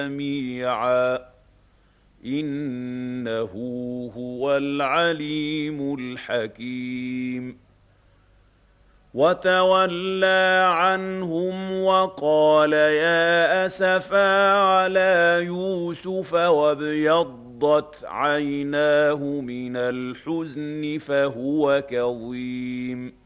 جميعا إنه هو العليم الحكيم وتولى عنهم وقال يا أسفا على يوسف وابيضت عيناه من الحزن فهو كظيم